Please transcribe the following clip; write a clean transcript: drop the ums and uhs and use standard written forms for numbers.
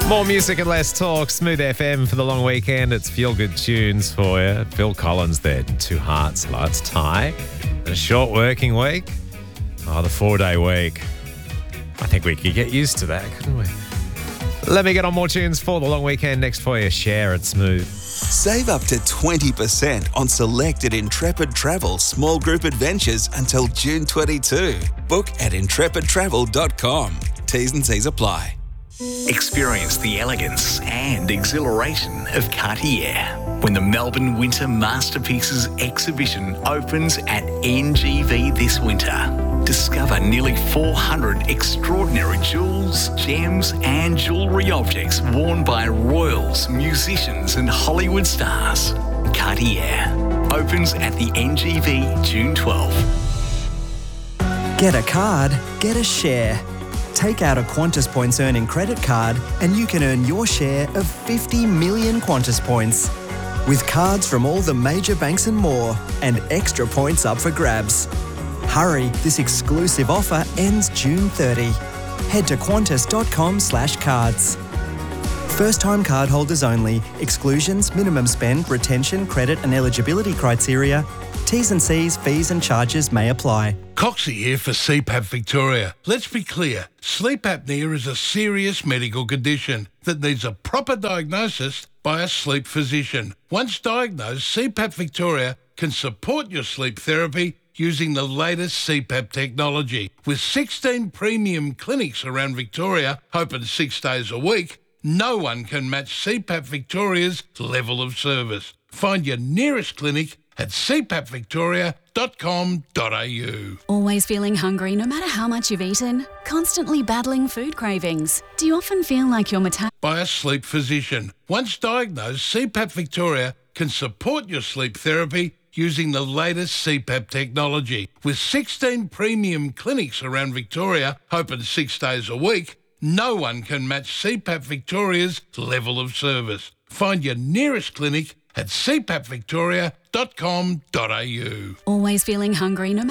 More music and less talk. Smooth FM for the long weekend. It's feel-good tunes for you. Phil Collins there. Two Hearts, Lights Tie. A short working week. Oh, the 4-day week. I think we could get used to that, couldn't we? Let me get on more tunes for the long weekend. Next for you, Share It Smooth. Save up to 20% on selected Intrepid Travel small group adventures until June 22. Book at intrepidtravel.com. T's and C's apply. Experience the elegance and exhilaration of Cartier when the Melbourne Winter Masterpieces exhibition opens at NGV this winter. Discover nearly 400 extraordinary jewels, gems and jewellery objects worn by royals, musicians and Hollywood stars. Cartier opens at the NGV June 12. Get a card, get a share. Take out a Qantas Points earning credit card and you can earn your share of 50 million Qantas Points. With cards from all the major banks and more, and extra points up for grabs. Hurry, this exclusive offer ends June 30. Head to qantas.com/cards. First-time cardholders only. Exclusions, minimum spend, retention, credit and eligibility criteria. T's and C's, fees and charges may apply. Coxie here for CPAP Victoria. Let's be clear, sleep apnea is a serious medical condition that needs a proper diagnosis by a sleep physician. Once diagnosed, CPAP Victoria can support your sleep therapy using the latest CPAP technology. With 16 premium clinics around Victoria, open 6 days a week, no one can match CPAP Victoria's level of service. Find your nearest clinic at cpappvictoria.com.au. Always feeling hungry no matter how much you've eaten? Constantly battling food cravings? Do you often feel like your by a sleep physician. Once diagnosed, CPAP Victoria can support your sleep therapy using the latest CPAP technology. With 16 premium clinics around Victoria, open 6 days a week, no one can match CPAP Victoria's level of service. Find your nearest clinic at cpappvictoria.com.au. Always feeling hungry no matter